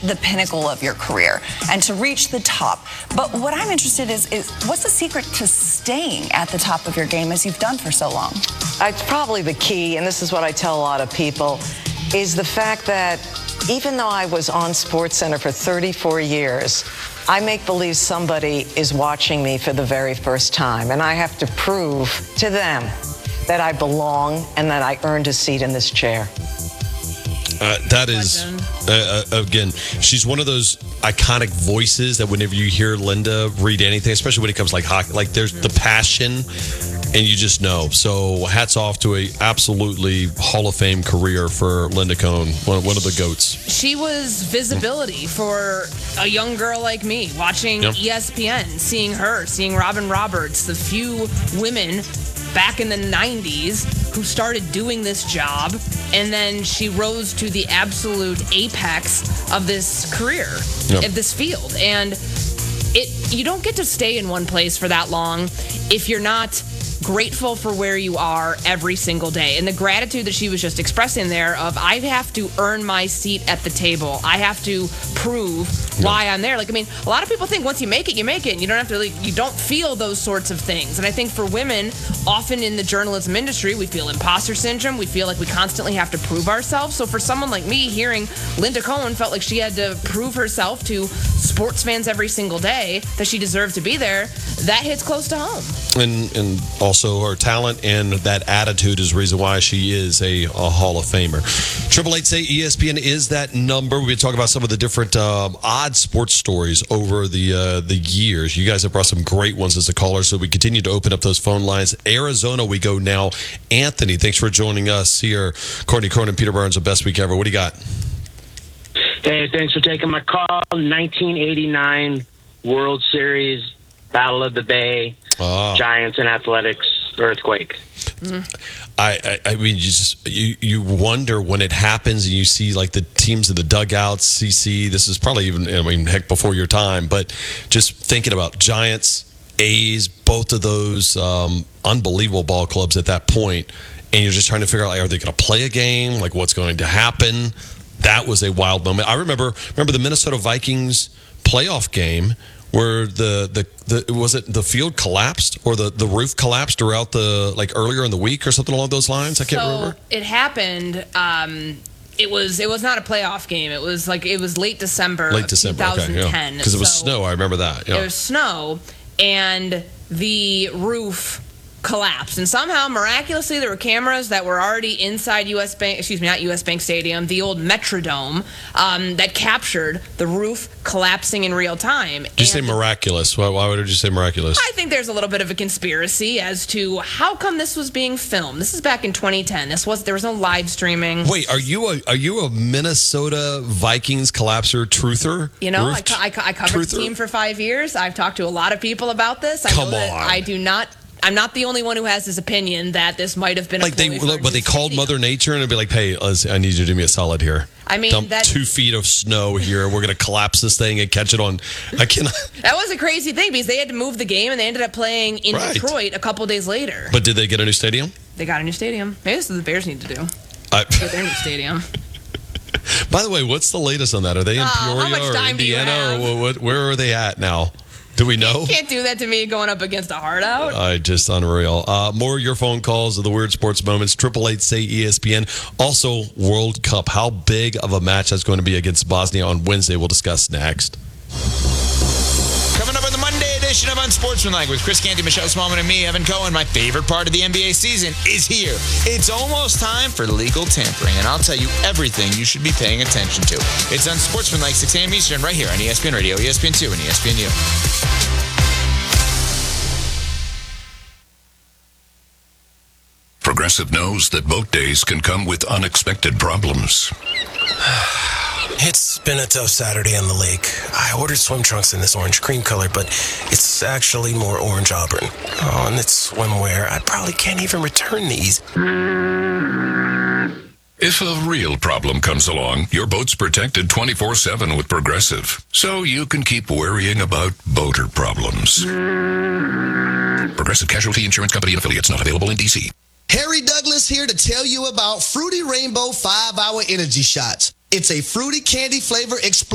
the pinnacle of your career and to reach the top. But what I'm interested in is what's the secret to staying at the top of your game as you've done for so long? It's probably the key, and this is what I tell a lot of people, is the fact that even though I was on SportsCenter for 34 years, I make believe somebody is watching me for the very first time, and I have to prove to them that I belong and that I earned a seat in this chair. That is, again, she's one of those iconic voices that whenever you hear Linda read anything, especially when it comes like hockey, like there's the passion, and you just know. So hats off to a absolutely Hall of Fame career for Linda Cohn, one of the GOATs. She was visibility for a young girl like me, watching ESPN, seeing her, seeing Robin Roberts, the few women back in the 90s who started doing this job, and then she rose to the absolute apex of this career, of this field. And you don't get to stay in one place for that long if you're not grateful for where you are every single day. And the gratitude that she was just expressing there of, I have to earn my seat at the table. I have to prove why I'm there. Like, I mean, a lot of people think once you make it, and you don't have to, you don't feel those sorts of things. And I think for women, often in the journalism industry, we feel imposter syndrome. We feel like we constantly have to prove ourselves. So for someone like me, hearing Linda Cohn felt like she had to prove herself to sports fans every single day that she deserved to be there, that hits close to home. And also her talent and that attitude is the reason why she is a Hall of Famer. 888-SAY-ESPN is that number. We've been talking about some of the different odd sports stories over the years. You guys have brought some great ones as a caller, so we continue to open up those phone lines. Arizona we go now. Anthony, thanks for joining us here. Courtney Cronin, Peter Burns, the best week ever. What do you got? Hey, thanks for taking my call. 1989 World Series, Battle of the Bay, Giants and Athletics, earthquake. I mean, you wonder when it happens and you see like the teams in the dugouts, CC, this is probably even, I mean, heck, before your time, but just thinking about Giants, A's, both of those unbelievable ball clubs at that point, and you're just trying to figure out, like, are they going to play a game? Like, what's going to happen? That was a wild moment. I remember the Minnesota Vikings playoff game where was it the field collapsed or the roof collapsed throughout earlier in the week or something along those lines? I can't remember. It happened. It was not a playoff game. It was late December. Of 2010. Because it was snow. I remember that. Yeah. It was snow, and the roof collapsed, and somehow miraculously there were cameras that were already inside not US Bank Stadium, the old Metrodome, that captured the roof collapsing in real time. Did you say miraculous? Why would you say miraculous? I think there's a little bit of a conspiracy as to how come this was being filmed. This is back in 2010. There was no live streaming. Wait, are you a Minnesota Vikings collapser truther? You know, I covered the team for 5 years. I've talked to a lot of people about this. I'm not the only one who has this opinion that this might have been like they called Mother Nature and it'd be like, hey, I need you to do me a solid here. I mean, dump 2 feet of snow here. We're going to collapse this thing and catch it on. I cannot. That was a crazy thing because they had to move the game and they ended up playing in Detroit a couple days later. But did they get a new stadium? They got a new stadium. Maybe this is what the Bears need to do. Get their new stadium. By the way, what's the latest on that? Are they in Peoria or Indiana or where are they at now? Do we know? You can't do that to me going up against a hard out. Just unreal. More of your phone calls of the weird sports moments. 888-SAY-ESPN. Also, World Cup. How big of a match that's going to be against Bosnia on Wednesday? We'll discuss next. Coming up on the Monday edition of Unsportsmanlike with Chris Canty, Michelle Smallman, and me, Evan Cohen. My favorite part of the NBA season is here. It's almost time for legal tampering, and I'll tell you everything you should be paying attention to. It's Unsportsmanlike, 6 a.m. Eastern, right here on ESPN Radio, ESPN2, and ESPNU. Progressive knows that boat days can come with unexpected problems. It's been a tough Saturday on the lake. I ordered swim trunks in this orange cream color, but it's actually more orange auburn. Oh, and it's swimwear. I probably can't even return these. If a real problem comes along, your boat's protected 24/7 with Progressive, so you can keep worrying about boater problems. Progressive Casualty Insurance Company and affiliates, not available in D.C. Harry Douglas here to tell you about Fruity Rainbow 5-Hour Energy Shots. It's a fruity candy flavor explosion.